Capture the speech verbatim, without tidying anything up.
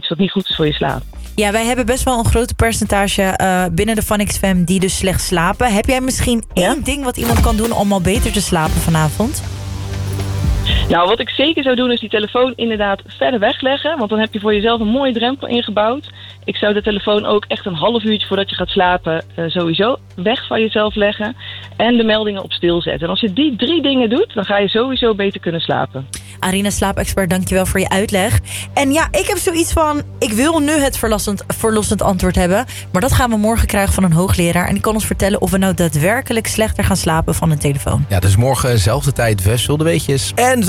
iets wat niet goed is voor je slaap. Ja, wij hebben best wel een groot percentage uh, binnen de Phonics Fam die dus slecht slapen. Heb jij misschien Ja? één ding wat iemand kan doen om al beter te slapen vanavond? Nou, wat ik zeker zou doen is die telefoon inderdaad verder wegleggen. Want dan heb je voor jezelf een mooie drempel ingebouwd. Ik zou de telefoon ook echt een half uurtje voordat je gaat slapen uh, sowieso weg van jezelf leggen. En de meldingen op stil zetten. En als je die drie dingen doet, dan ga je sowieso beter kunnen slapen. Arina, slaapexpert, dankjewel voor je uitleg. En ja, ik heb zoiets van, ik wil nu het verlossend, verlossend antwoord hebben. Maar dat gaan we morgen krijgen van een hoogleraar. En die kan ons vertellen of we nou daadwerkelijk slechter gaan slapen van een telefoon. Ja, dus morgen, zelfde tijd, Wessel de Weetjes. En